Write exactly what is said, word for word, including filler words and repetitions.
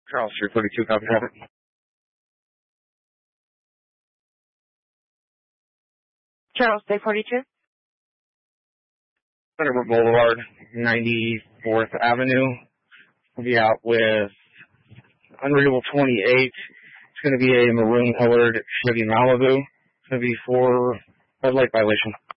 Charles, three forty-two, copy that. Charles, three forty-two. Thunderbird Boulevard, ninety-fourth Avenue. We'll be out with Unreadable twenty-eight. It's going to be a maroon-colored Chevy Malibu. It's going to be for red light violation.